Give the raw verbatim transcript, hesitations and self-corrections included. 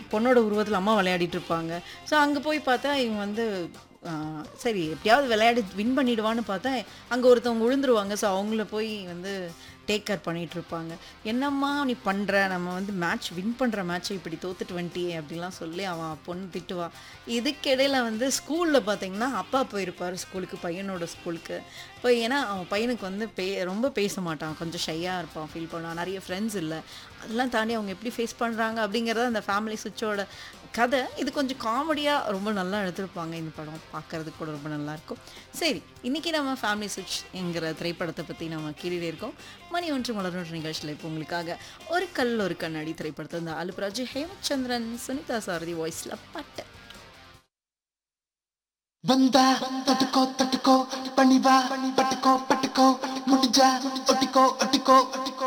பொண்ணோட உருவத்துல அம்மா விளையாடிட்டு இருப்பாங்க. ஸோ அங்க போய் பார்த்தா இவங்க வந்து ஆ சரி எப்படியாவது விளையாடி வின் பண்ணிடுவான்னு பார்த்தா, அங்க ஒருத்தவங்க விழுந்துருவாங்க. ஸோ அவங்கள போய் வந்து டேக் கேர் பண்ணிட்டுருப்பாங்க. "என்னம்மா நீ பண்ற? நம்ம வந்து மேட்ச் வின் பண்ற மேட்ச்ச இப்படி தோத்துட்டு வந்துட்டியே!" அப்படிலாம் சொல்லி அவன் பொண்ணு திட்டுவா. இதுக்கிடையில வந்து ஸ்கூல்ல பார்த்தீங்கன்னா, அப்பா போயிருப்பாரு ஸ்கூலுக்கு, பையனோட ஸ்கூலுக்கு. இப்போ ஏன்னா அவன் பையனுக்கு வந்து பே ரொம்ப பேச மாட்டான். கொஞ்சம் ஷையா இருப்பான், ஃபீல் பண்ணுவான். நெறைய ஃப்ரெண்ட்ஸ் இல்ல. அதெல்லாம் தாண்டி அவங்க எப்படி ஃபேஸ் பண்றாங்க அப்படிங்கிறத அந்த ஃபேமிலி சுவிட்சோட கதை. இது கொஞ்சம் காமெடியா ரொம்ப நல்லா எடுத்திருப்பாங்க இந்த படம். பார்க்கறதுக்கு கூட ரொம்ப நல்லாயிருக்கும். சரி, இன்னைக்கு நம்ம ஃபேமிலி சுவிட்ச் என்கிற திரைப்படத்த பத்தி நம்ம கேட்டுட்டே இருக்கோம். மணி ஒன்று மலரும் நிகழ்ச்சியில இப்போ உங்களுக்காக ஒரு கல் ஒரு கண்ணாடி திரைப்படத்துல இந்த அலுப்ராஜ், ஹேமச்சந்திரன், சுனிதா சாரதி வாய்ஸ்ல பாட்டு. வந்தா தட்டுக்கோ தட்டுக்கோ பணிவா பட்டுக்கோ பட்டுக்கோ முடிஞ்சா ஒட்டிக்கோ ஒட்டிக்கோ ஒட்டிக்கோ